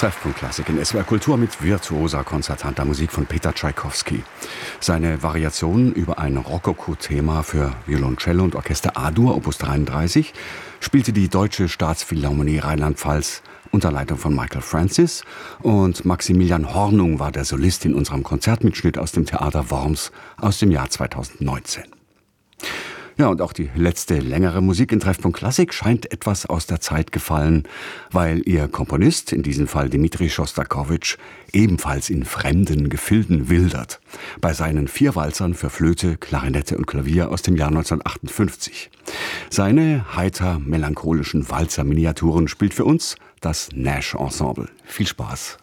Treffpunkt Klassik in SWR Kultur mit virtuoser konzertanter Musik von Peter Tschaikowski. Seine Variationen über ein Rokoko-Thema für Violoncello und Orchester A-Dur, Opus 33, spielte die Deutsche Staatsphilharmonie Rheinland-Pfalz unter Leitung von Michael Francis, und Maximilian Hornung war der Solist in unserem Konzertmitschnitt aus dem Theater Worms aus dem Jahr 2019. Ja, und auch die letzte längere Musik in Treffpunkt Klassik scheint etwas aus der Zeit gefallen, weil ihr Komponist, in diesem Fall Dmitri Schostakowitsch, ebenfalls in fremden Gefilden wildert. Bei seinen 4 Walzern für Flöte, Klarinette und Klavier aus dem Jahr 1958. Seine heiter melancholischen Walzer-Miniaturen spielt für uns das Nash Ensemble. Viel Spaß!